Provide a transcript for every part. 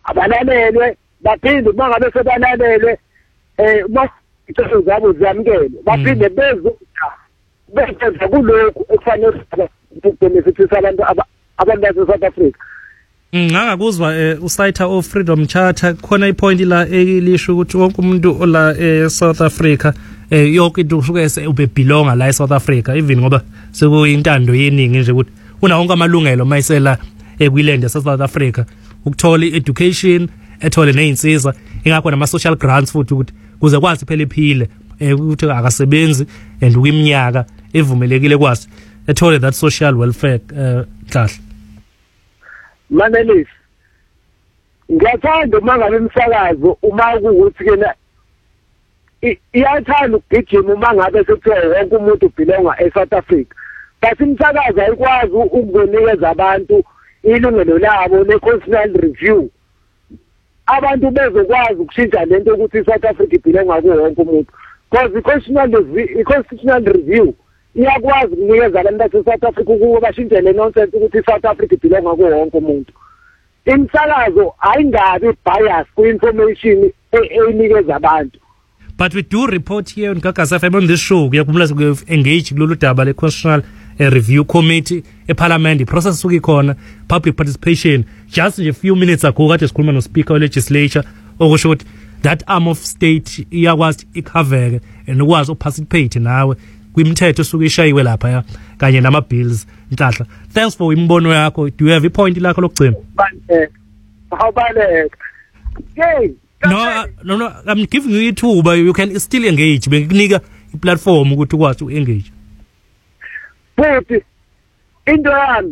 abalalelwe baphinde uma ngabe sebalalelwe masitho zabo zamkele baphinde bezenza kulokhu ekufanele ukubenefitisa abantu base-South Africa. Ngakuzwa usayitha of Freedom Charter khona ipoint la elisho ukuthi wonke umuntu ola eSouth Africa yonke into usuke ube belonga la eSouth Africa even ngoba sekuyintando yeningi nje ukuthi una wonke amalungelo mayisela kwiland eSouth Africa ukuthola education ethole neinsiza ingakho nama social grants futhi ukuthi kuze kwazi phela iphile ukuthi akasebenzi and ukiminyaka evumelekile kwazi ethole that social welfare kahle. Manelisi ngiyathanda uma ngabe imsakazo uma kuukuthi kena iyathanda ukugijima uma ngabe sekuthiwa wonke umuntu ubelonga eSouth Africa but imsakazo ayikwazi ukunikeza abantu ilungelo labo le-constitutional review abantu bezokwazi ukushintsha lento ukuthi iSouth Africa ibelonga kuwo wonke umuntu because i-constitutional review iyakwazi ukunikeza abantu base-South Africa ukuba bashintshe le nonsense ukuthi iSouth Africa ibelonga kuwo wonke umuntu. Imsakazo ayingabi bias ku-information eyinikeza abantu. But we do report here on Gagasi FM on this show kuyakumula engage kulolu daba le-constitutional review committee eParliament process suki khona public participation just a few minutes ago kade sikhuluma no speaker we legislature okusho ukuthi that arm of state iyakwazi ikhaveke and ukwazi uparticipate nawe kwimithetho suke ishayiwe lapha kanye nama bills Nhlahla. Thanks for imbono yakho. Do you have a point lakho lokugcina? Awubaleka. Hey, no, I'm giving you two, but you can still engage. Bengikunika iplatform ukuthi ukwazi uengage. Futhi into yami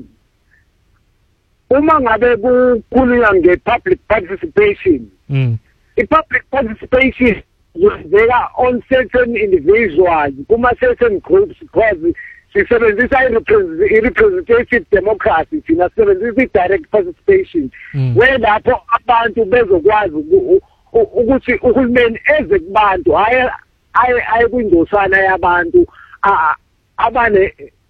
uma ngabe kukhulunywa nge-public participation, i-public participation yenzeka on certain individuals, kuma certain groups because sisebenzisa i-representative democracy, sisebenzisa i-direct participation, where lapho abantu bezokwazi ukuthi uhulumeni eze kubantu hayi kwindosana yabantu abane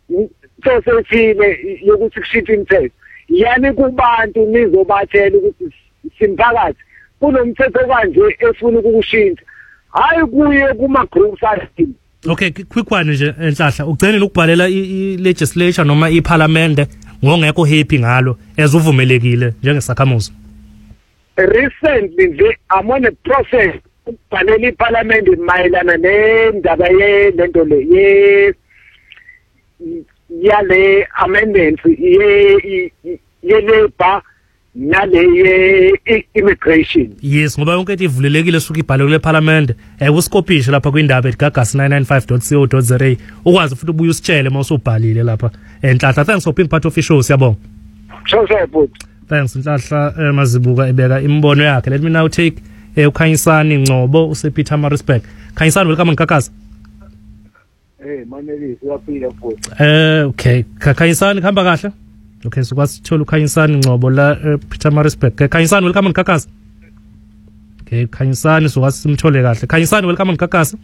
sosefile yokuthi kushintshe imithetho yani kubantu nizobatshela ukuthi simphakathi kunomthetho kanje efuna ukushintsha hayi kuye kuma groups athini. Okay, quick one nje Nhlahla ugcine ukubhalela i-legislature noma iParliament ngongekho happy ngalo ezuvumelekile njengesakhamuzi. Recently nje I'm on a process ukubhalela iParliament mayelana nendaba lento le yale amendments ye labor nale immigration. Yes, ngoba yonke ivulelekile suka ibhalwe leParliament ukuskopisha lapha kwindaba eGagasi 995.co.za ukwazi futhi ubuye usitshele mawusubhalile lapha Nhlahla. Thanks for being part of the show siyabonga. Sure but thanks Nhlahla Mazibuka ebeka imbono yakhe. Let me now take uKhanyisani Ngcobo usePietermaritzburg. Khanyisani, welcome eGagasi. Hey Manelisi uyaphila futhi. Okay, Khanyisani khamba kahle. Okay, so kwasithola uKhanyisani Ngcobo la Pietermaritzburg. Khanyisani, welcome eGagasi. Okay, Khanyisani so kwasimthole kahle. Khanyisani, welcome eGagasi.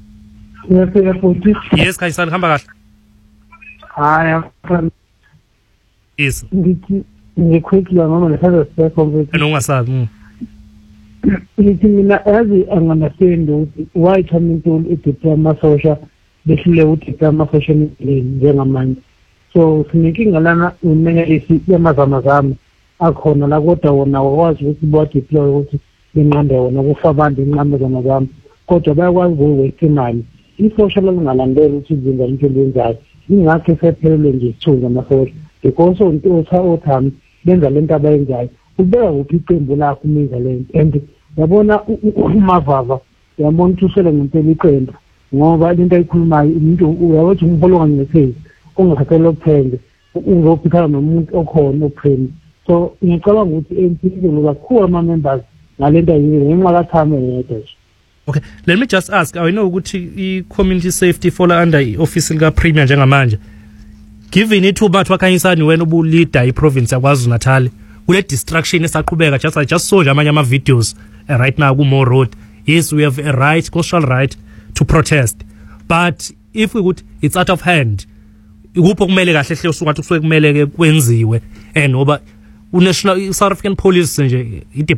Yes, Khanyisani khamba kahle. Hi, yes. Ngiquickly ngoma lesazo seconflict. Enongasazi. Ngithi mina yazi anganasendo ukuthi why coming to diploma social behlile udiploma social njengamanje. So sinenkinga lana umenelisi yamazamazama akhona la kodwa wona wakwazi ukuthi bodeploy ukuthi benqande wona kufa abantu inqamazamazama kodwa bayakwazi ukuwaste imali i-social lingalandela ukuthi izinga into lenzayo ingakho sephelele nje isithunzi amasosha because othami benza lento abayenzayo ubeka kuphi iqembu lakho umenza lento and yabona umavava yabona ukuthi usele ngempela iqembu ngoba lento ayikhulumayo umuntu uyawathi umholo kanye nephezi ungakhathela ukuphenda uzophikana nomuntu okhona opheni. So ngicabanga ukuthi empilo kakhulu ama-members ngalento ayiyo ngenxa kathame yedwa. Okay, let me just ask, I know ukuthi i-community safety fall under i-office lika-Premier njengamanje. Given ithuba Khanyisani wena ubuleader i-province yaKwaZulu Natal kule destruction esaqhubeka just saw nje amanye ama-videos right now ku-Moore Road. Yes, we have a right, constitutional right to protest, but if we would, it's out of hand. Ikupho kumele kahle hle usungathi kusuke kumele ke kwenziwe ngoba uNational South African Police nje